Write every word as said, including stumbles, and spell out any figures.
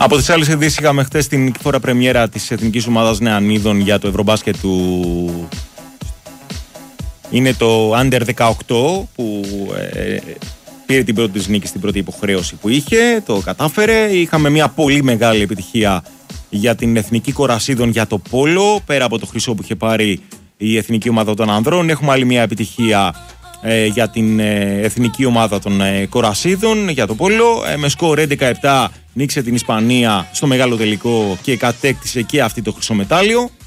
Από τις άλλες ειδήσεις, είχαμε χτες την νικηφόρα πρεμιέρα της Εθνικής Ομάδας Νεανίδων για το Ευρωμπάσκετ του. Είναι το Under δεκαοκτώ που ε, πήρε την πρώτη της νίκη στην πρώτη υποχρέωση που είχε, το κατάφερε. Είχαμε μια πολύ μεγάλη επιτυχία για την Εθνική Κορασίδων για το πόλο, πέρα από το χρυσό που είχε πάρει η Εθνική Ομάδα των Ανδρών. Έχουμε άλλη μια επιτυχία ε, για την ε, Εθνική Ομάδα των ε, Κορασίδων για το πόλο. Ε, με σκορ έντεκα επτά νίκησε την Ισπανία στο μεγάλο τελικό και κατέκτησε και αυτή το χρυσό μετάλλιο.